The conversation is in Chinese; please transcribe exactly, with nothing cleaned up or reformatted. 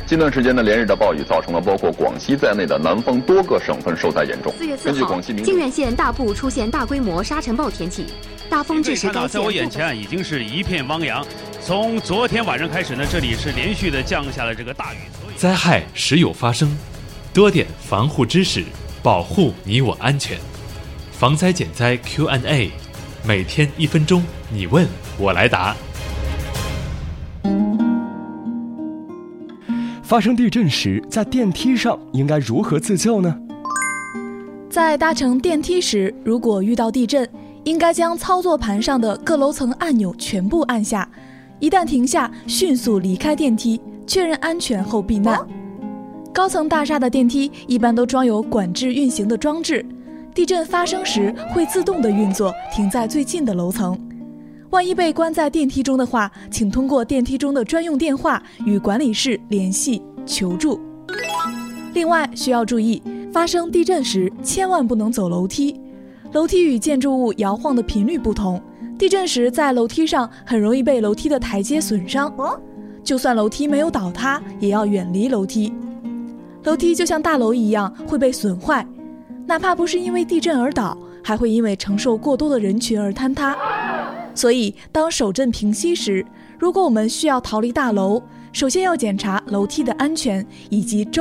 近段时间的连日的暴雨，造成了包括广西在内的南方多个省份受灾严重。 四月四号，靖远县大部出现大规模沙尘暴天气，大风致使该县。 在我眼前已经是一片汪洋。从昨天晚上开始呢，这里是连续的降下了这个大雨。 灾害时有发生，多点防护知识，保护你我安全。防灾减灾 Q and A， 每天一分钟，你问我来答。 发生地震时，在电梯上应该如何自救呢？ 在搭乘电梯时，如果遇到地震，应该将操作盘上的各楼层按钮全部按下，一旦停下，迅速离开电梯，确认安全后避难。高层大厦的电梯一般都装有管制运行的装置，地震发生时会自动的运作，停在最近的楼层。万一被关在电梯中的话，请通过电梯中的专用电话与管理室联系求助。另外需要注意，发生地震时千万不能走楼梯，楼梯与建筑物摇晃的频率不同，地震时在楼梯上很容易被楼梯的台阶损伤，就算楼梯没有倒塌，也要远离楼梯。楼梯就像大楼一样会被损坏，哪怕不是因为地震而倒，还会因为承受过多的人群而坍塌。所以当首震平息时，如果我们需要逃离大楼，首先要检查楼梯的安全以及周